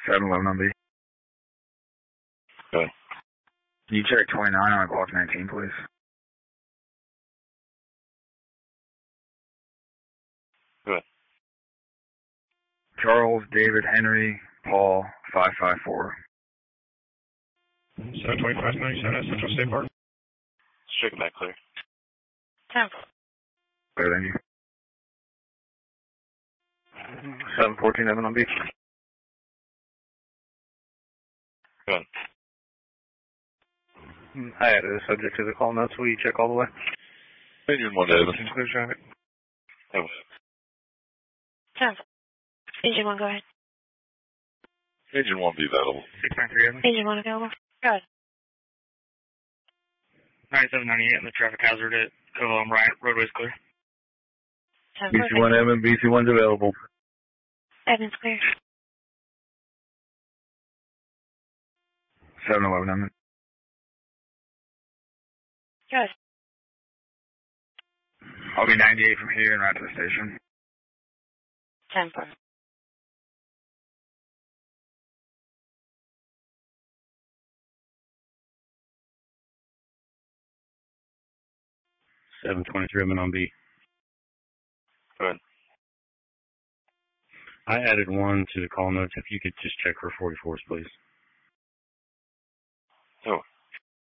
711 on B. Good. Can you check 29 on clock 19, please? Good. Charles, David, Henry, Paul, 554. 72597 Central State Park. Stricken back clear. 10. Clear, thank you. 714 Evan on B. Good. I added a subject to the call notes. Will you check all the way? Agent 1 to Evan. Clear traffic. Evan. 10. Agent 1, go ahead. Agent 1 be available. 693 Evan. Agent 1 available. Go ahead. 9798 in the traffic hazard at Covalum right. Roadway's clear. 10. BC1 Evan, BC1's available. Evan's clear. 711 Evan. Go ahead. I'll be 98 from here and right to the station. 10. 723 Evan on B. Good. I added one to the call notes. If you could just check for 44s, please. Oh.